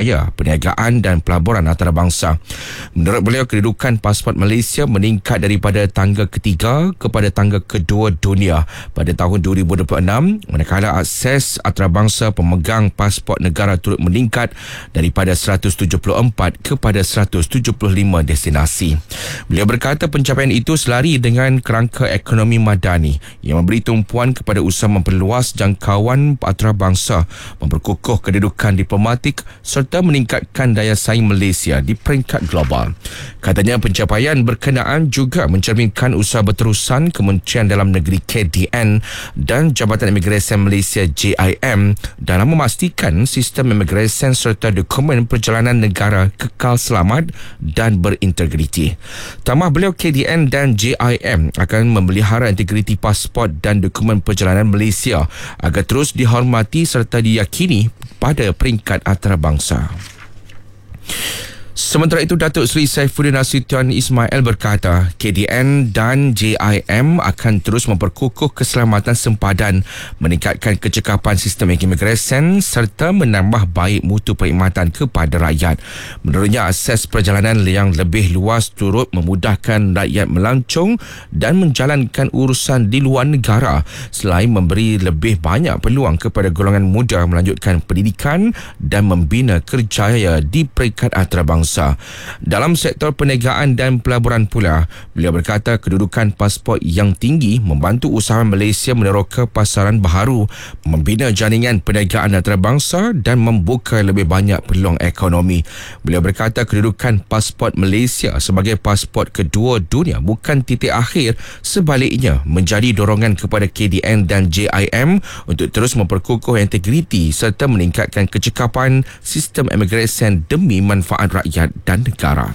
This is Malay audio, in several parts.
kerjaya perniagaan dan pelaburan antarabangsa. Menurut beliau, kedudukan pasport Malaysia meningkat daripada tangga ketiga kepada tangga kedua dunia pada tahun 2026, manakala akses antarabangsa pemegang pasport negara turut meningkat daripada 174 kepada 175 destinasi. Beliau berkata pencapaian itu selari dengan kerangka ekonomi madani yang memberi tumpuan kepada usaha memperluas jangkauan antarabangsa, memperkukuh kedudukan diplomatik serta meningkatkan daya saing Malaysia di peringkat global. Katanya pencapaian berkenaan juga mencerminkan usaha berterusan Kementerian Dalam Negeri KDN dan Jabatan Imigresen Malaysia JIM dalam memastikan sistem imigresen serta dokumen perjalanan negara kekal selamat dan berintegriti. Tambah beliau, KDN dan JIM akan memelihara integriti pasport dan dokumen perjalanan Malaysia agar terus dihormati serta diyakini pada peringkat antarabangsa. Sementara itu, Datuk Seri Saifuddin Nasution Ismail berkata KDN dan JIM akan terus memperkukuh keselamatan sempadan, meningkatkan kecekapan sistem imigresen serta menambah baik mutu perkhidmatan kepada rakyat. Menurutnya, akses perjalanan yang lebih luas turut memudahkan rakyat melancong dan menjalankan urusan di luar negara selain memberi lebih banyak peluang kepada golongan muda melanjutkan pendidikan dan membina kerjaya di peringkat antarabangsa. Dalam sektor perniagaan dan pelaburan pula, beliau berkata kedudukan pasport yang tinggi membantu usahawan Malaysia meneroka pasaran baharu, membina jaringan perniagaan antarabangsa dan membuka lebih banyak peluang ekonomi. Beliau berkata kedudukan pasport Malaysia sebagai pasport kedua dunia bukan titik akhir, sebaliknya menjadi dorongan kepada KDN dan JIM untuk terus memperkukuh integriti serta meningkatkan kecekapan sistem imigresen demi manfaat rakyat dan negara.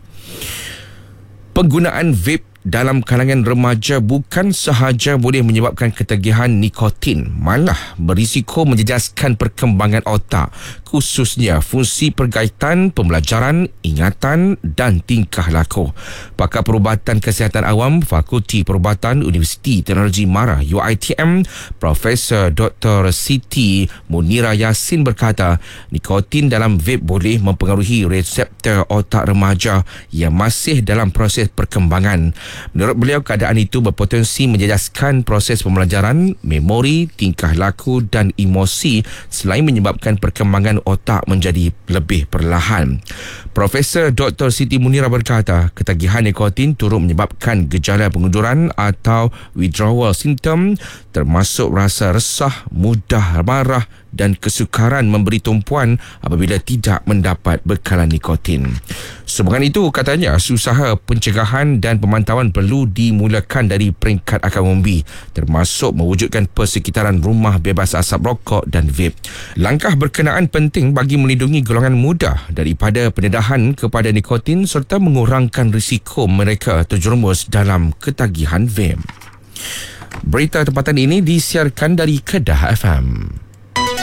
Penggunaan vape dalam kalangan remaja bukan sahaja boleh menyebabkan ketagihan nikotin, malah berisiko menjejaskan perkembangan otak, khususnya fungsi pergaitan, pembelajaran, ingatan dan tingkah laku. Pakar Perubatan Kesihatan Awam Fakulti Perubatan Universiti Teknologi MARA UiTM, Profesor Dr. Siti Munira Yassin berkata, nikotin dalam vape boleh mempengaruhi reseptor otak remaja yang masih dalam proses perkembangan. Menurut beliau, keadaan itu berpotensi menjejaskan proses pembelajaran, memori, tingkah laku dan emosi selain menyebabkan perkembangan otak menjadi lebih perlahan. Profesor Dr. Siti Munira berkata, ketagihan nikotin turut menyebabkan gejala pengunduran atau withdrawal symptom termasuk rasa resah, mudah marah dan kesukaran memberi tumpuan apabila tidak mendapat bekalan nikotin. Sehubungan itu, katanya, usaha pencegahan dan pemantauan perlu dimulakan dari peringkat akar umbi, termasuk mewujudkan persekitaran rumah bebas asap rokok dan vape. Langkah berkenaan penting bagi melindungi golongan muda daripada pendedahan kepada nikotin serta mengurangkan risiko mereka terjerumus dalam ketagihan vape. Berita tempatan ini disiarkan dari Kedah FM.